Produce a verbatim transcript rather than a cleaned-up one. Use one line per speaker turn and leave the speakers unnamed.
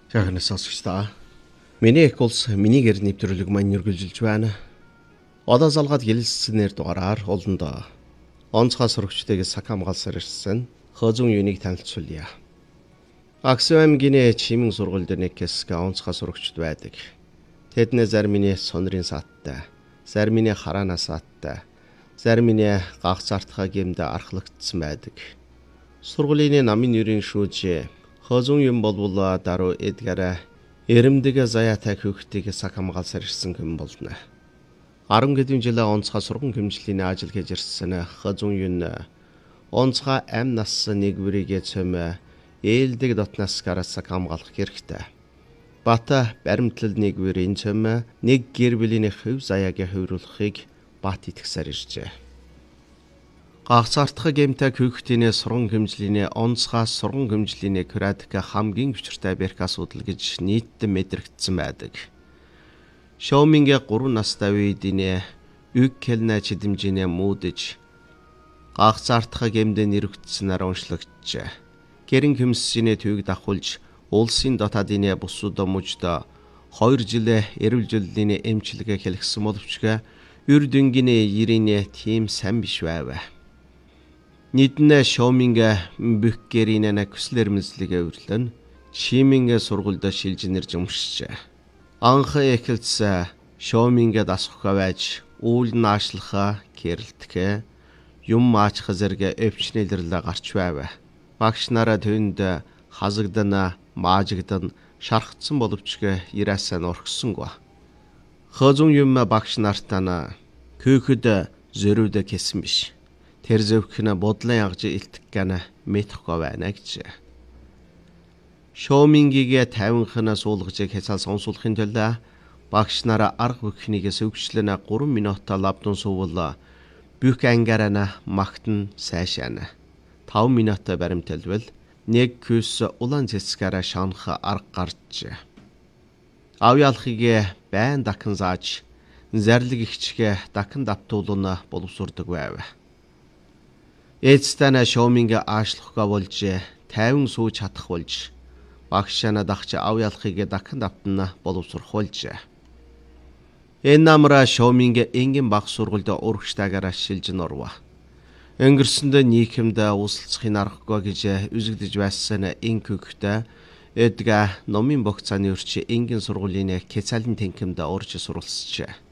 Жаахан сонсогчдоо. Миний их улс миний гэр нэвтрүүлэг маань үргэлжилж байна. Одоо залгаад гэлэлцснээр дугаараар олондоо онцгой сурагчдыг сак хамгаалсаар ирсэн хозун юуныг танилцуулъя. Аксу аймгийн чимэн сургуульд нэгкэсгэ онцгой сурагчд байдаг. Тэдний зармины сонрын сааттай, зармины хараана сааттай, зармины гагцаартхаа гэмдэ архлагдсан байдаг. Сургуулийн намын нэрийн шүүж хозун юм болвол дару эдгара эрэмдэг заяатай хүүхдийг сак хамгаалсаар ирсэн хүн болно. арван гэдэм жил онцгой сургууль хэмжлэлийн ажил хийж ирсэн хозун юм онцгой ам нас нэгвэрийг цөм ээлдэг дотнаас гараас сак хамгаалах хэрэгтэй. Бата баримтлал нэгвэрийн цөм нэг гэр бүлийн хөв заяаг хөврүүлэхийг бат итгэсээр иржээ. Гагцаартхаа гэмтэй хүүхдийн сургууль хэмжлэлийн онцгой сургууль хэмжлэлийн куратик хамгийн хүчтэй бэрх асуудал гэж нийтэд мэдрэгдсэн байдаг. Шоумингийн гурван настай үеийн үг хэлнэ чидэмжинэ муудж гагцаартхаа гэмдэ нэрвэгдсэнээр уншлагджээ. Гэрэн хэмссийн төвийг давхулж улсын дотаадын бусууд мужид хоёр жил эрүүл мэндийн эмчилгээ хэлгсэн боловч үр дүнгийн ирийн тийм сайн биш байв. Нийтнэ шоуминга бүхгэрийн хүслэр мэдлэгээ өрлөн чимингэ сургуульд шилж нэрж өмшчээ. Анх эхэлсэн шоуминга дасхаа байж үйл наашлахаа кэрэлтгэ юм маачх зэрэг өвчнэлэрлээ гарч байв. Багш нараа төнд хазагдан маажигдан шархтсан боловч ирээсээ нурхсангүй. Хозун юм багш нартаа көөхөд зөрөвд кэсэн биш. Тэр зөвхөн бодлон ягж илтгэгэн мэдэхгүй байна гэж. Шоумингийн тавинхна суулгаж хязгаал сонсуулахын тулд багш нараа арга бүхнийг сөвчлэн гурван минут лавдун суувал бүх ангаараа магтан сайшаана. таван минут баримталвал нэг küс улаан цэцгаараа шанах арга гарч. Авьяалхыг байн дахин зааж зарлиг ихчгэ дахин давтуулна боловсурдаг байв. Эцтэн шоуминг аашлахгаа болж тайван сууж чадах болж багшаана дахч авьяалхыг дахин давтна боловсрох болж. Энэ намра шоуминг энгийн баг сургуульд урагштайгаар шилж норва. Өнгөрсөнд нийгэмд ууслцахын аргагүй гэж үзэгдэж байсан энэ хүүхдээ эдга номын богцааны өрч энгийн сургуулийн кецалын тэнхимд орж суралцжээ.